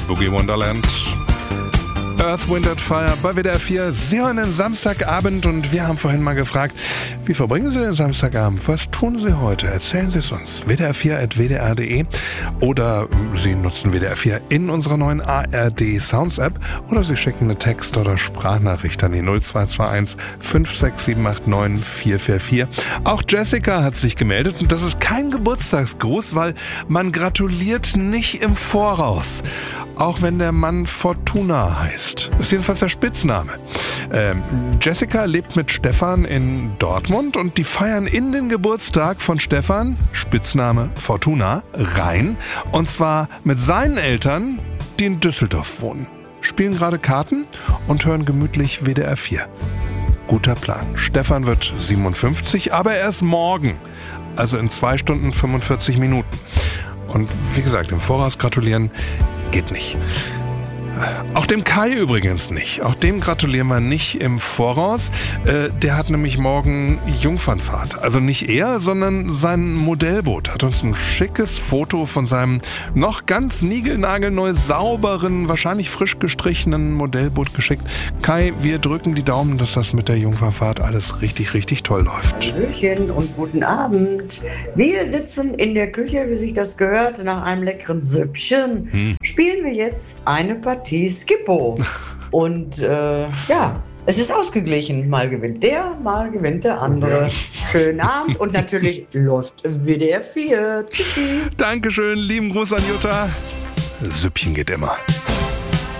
Boogie Wonderland. Earth, Wind and Fire bei WDR 4. Sie hören den Samstagabend und wir haben vorhin mal gefragt, wie verbringen Sie den Samstagabend? Was tun Sie heute? Erzählen Sie es uns. WDR4@wdr.de oder Sie nutzen WDR 4 in unserer neuen ARD Sounds App oder Sie schicken eine Text- oder Sprachnachricht an die 0221 56789 444. Auch Jessica hat sich gemeldet und das ist kein Geburtstagsgruß, weil man gratuliert nicht im Voraus. Auch wenn der Mann Fortuna heißt. Ist jedenfalls der Spitzname. Jessica lebt mit Stefan in Dortmund und die feiern in den Geburtstag von Stefan, Spitzname Fortuna, rein. Und zwar mit seinen Eltern, die in Düsseldorf wohnen. Spielen gerade Karten und hören gemütlich WDR 4. Guter Plan. Stefan wird 57, aber erst morgen. Also in 2 Stunden 45 Minuten. Und wie gesagt, im Voraus gratulieren geht nicht. Auch dem Kai übrigens nicht. Auch dem gratulieren wir nicht im Voraus. Der hat nämlich morgen Jungfernfahrt. Also nicht er, sondern sein Modellboot. Hat uns ein schickes Foto von seinem noch ganz niegelnagelneu sauberen, wahrscheinlich frisch gestrichenen Modellboot geschickt. Kai, wir drücken die Daumen, dass das mit der Jungfernfahrt alles richtig, richtig toll läuft. Hallöchen und guten Abend. Wir sitzen in der Küche, wie sich das gehört, nach einem leckeren Süppchen. Spielen wir jetzt eine Partie Skippo. Und es ist ausgeglichen. Mal gewinnt der andere. Schönen Abend und natürlich läuft WDR 4. Tschüssi. Dankeschön, lieben Gruß an Jutta. Süppchen geht immer.